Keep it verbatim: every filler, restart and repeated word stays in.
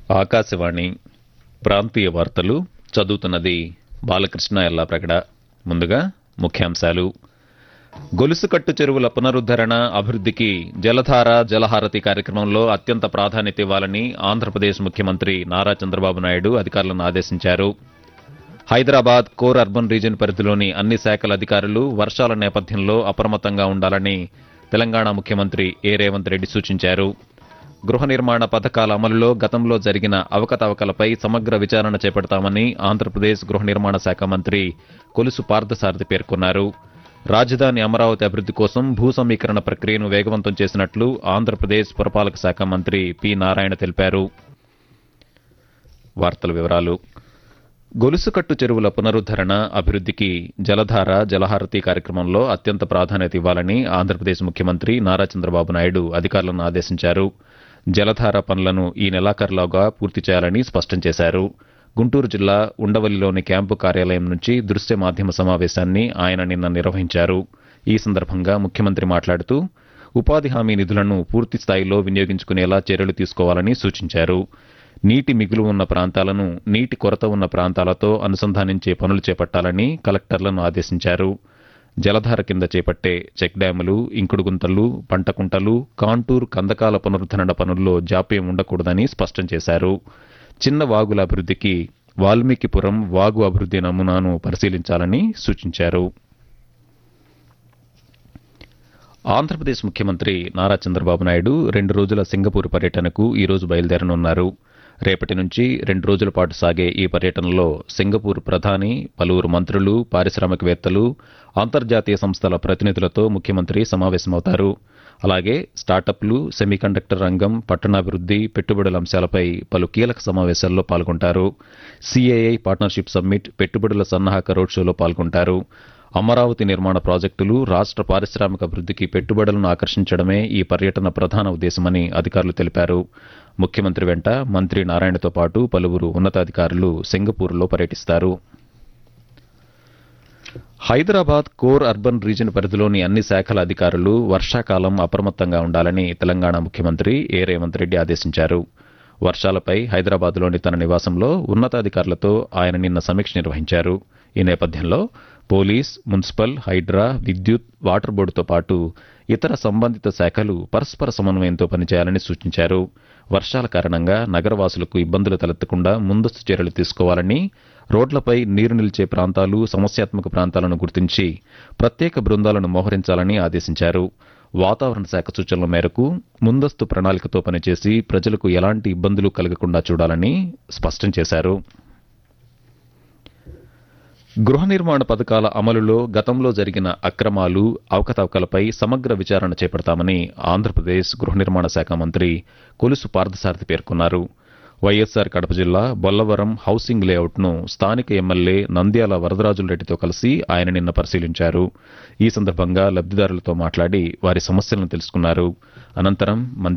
ఆకాశవాణి ప్రాంతీయ వార్తలు చదువుతున్నది బాలకృష్ణ ఎల్లాప్రగడ. ముందుగా ముఖ్యాంశాలు. గొలుసుకట్టు చెరువుల పునరుద్ధరణ అభివృద్ధికి జలధార జలహారతి కార్యక్రమంలో అత్యంత ప్రాధాన్యత ఇవ్వాలని ఆంధ్రప్రదేశ్ ముఖ్యమంత్రి నారా చంద్రబాబు నాయుడు అధికారులను ఆదేశించారు. హైదరాబాద్ కోర్ అర్బన్ రీజియన్ పరిధిలోని అన్ని శాఖల అధికారులు వర్షాల నేపథ్యంలో అప్రమత్తంగా ఉండాలని తెలంగాణ ముఖ్యమంత్రి ఏ రేవంత్ రెడ్డి సూచించారు. గృహ నిర్మాణ పథకాల అమలులో గతంలో జరిగిన అవకతవకలపై సమగ్ర విచారణ చేపడతామని ఆంధ్రప్రదేశ్ గృహ నిర్మాణ శాఖ మంత్రి కొలుసు పార్థసారథి పేర్కొన్నారు. రాజధాని అమరావతి అభివృద్ధి కోసం భూ సమీకరణ ప్రక్రియను వేగవంతం చేసినట్లు ఆంధ్రప్రదేశ్ పురపాలక శాఖ మంత్రి పి నారాయణ తెలిపారు. వార్తల వివరాలు. గొలుసుకట్టు చెరువుల పునరుద్ధరణ అభివృద్ధికి జలధార జలహారతి కార్యక్రమంలో అత్యంత ప్రాధాన్యత ఇవ్వాలని ఆంధ్రప్రదేశ్ ముఖ్యమంత్రి నారా చంద్రబాబు నాయుడు అధికారులను ఆదేశించారు. జలధార పనులను ఈ నెలాఖరులోగా పూర్తి చేయాలని స్పష్టం చేశారు. గుంటూరు జిల్లా ఉండవల్లిలోని క్యాంపు కార్యాలయం నుంచి దృశ్య మాధ్యమ సమావేశాన్ని ఆయన నిన్న నిర్వహించారు. ఈ సందర్భంగా ముఖ్యమంత్రి మాట్లాడుతూ ఉపాధి హామీ నిధులను పూర్తి స్థాయిలో వినియోగించుకునేలా చర్యలు తీసుకోవాలని సూచించారు. నీటి మిగులు ఉన్న ప్రాంతాలను నీటి కొరత ఉన్న ప్రాంతాలతో అనుసంధానించే పనులు చేపట్టాలని కలెక్టర్లను ఆదేశించారు. జలధార కింద చేపట్టే చెక్ డ్యాములు, ఇంకుడు గుంతలు, పంటకుంటలు, కాంటూర్ కందకాల పునరుద్ధరణ పనుల్లో జాప్యం ఉండకూడదని స్పష్టం చేశారు. చిన్న వాగుల అభివృద్ధికి వాల్మీకిపురం వాగు అభివృద్ధి నమూనాను పరిశీలించాలని సూచించారు. ఆంధ్రప్రదేశ్ ముఖ్యమంత్రి నారా చంద్రబాబు నాయుడు రెండు రోజుల సింగపూర్ పర్యటనకు ఈ రోజు బయలుదేరనున్నారు. రేపటి నుంచి రెండు రోజుల పాటు సాగే ఈ పర్యటనలో సింగపూర్ ప్రధాని, పలువురు మంత్రులు, పారిశ్రామికవేత్తలు, అంతర్జాతీయ సంస్థల ప్రతినిధులతో ముఖ్యమంత్రి సమావేశమవుతారు. అలాగే స్టార్టప్లు, సెమీకండక్టర్ రంగం, పట్టణాభివృద్ధి, పెట్టుబడుల అంశాలపై పలు కీలక సమావేశాల్లో పాల్గొంటారు. సీఏఐ పార్ట్నర్షిప్ సమ్మిట్, పెట్టుబడుల సన్నాహక రోడ్ షోలో పాల్గొంటారు. అమరావతి నిర్మాణ ప్రాజెక్టులు రాష్ట్ర పారిశ్రామిక అభివృద్ధికి పెట్టుబడులను ఆకర్షించడమే ఈ పర్యటన ప్రధాన ఉద్దేశమని అధికారులు తెలిపారు. ముఖ్యమంత్రి వెంట మంత్రి నారాయణతో పాటు పలువురు ఉన్నతాధికారులు సింగపూర్లో పర్యటిస్తారు. హైదరాబాద్ కోర్ అర్బన్ రీజియన్ పరిధిలోని అన్ని శాఖల అధికారులు వర్షాకాలం అప్రమత్తంగా ఉండాలని తెలంగాణ ముఖ్యమంత్రి ఏ రేవంత్ రెడ్డి ఆదేశించారు. వర్షాలపై హైదరాబాద్లోని తన నివాసంలో ఉన్నతాధికారులతో ఆయన నిన్న సమీక్ష నిర్వహించారు. ఈ నేపథ్యంలో పోలీస్, మున్సిపల్, హైడ్రా, విద్యుత్, వాటర్ బోర్డుతో పాటు ఇతర సంబంధిత శాఖలు పరస్పర సమన్వయంతో పనిచేయాలని సూచించారు. వర్షాల కారణంగా నగరవాసులకు ఇబ్బందులు తలెత్తకుండా ముందస్తు చర్యలు తీసుకోవాలని, రోడ్లపై నీరు నిలిచే ప్రాంతాలు, సమస్యాత్మక ప్రాంతాలను గుర్తించి ప్రత్యేక బృందాలను మోహరించాలని ఆదేశించారు. వాతావరణ శాఖ సూచనల మేరకు ముందస్తు ప్రణాళికతో పనిచేసి ప్రజలకు ఎలాంటి ఇబ్బందులు కలగకుండా చూడాలని స్పష్టం చేశారు. గృహ నిర్మాణ పథకాల అమలులో గతంలో జరిగిన అక్రమాలు, అవకతవకలపై సమగ్ర విచారణ చేపడతామని ఆంధ్రప్రదేశ్ గృహ నిర్మాణ శాఖ మంత్రి కొలుసు పార్థసారథి పేర్కొన్నారు. వైఎస్సార్ కడప జిల్లా బొల్లవరం హౌసింగ్ లేఅవుట్ను స్థానిక ఎమ్మెల్యే నంద్యాల వరదరాజులరెడ్డితో కలిసి ఆయన నిన్న పరిశీలించారు. ఈ సందర్భంగా లబ్ధిదారులతో మాట్లాడి వారి సమస్యలను తెలుసుకున్నారు. అనంతరం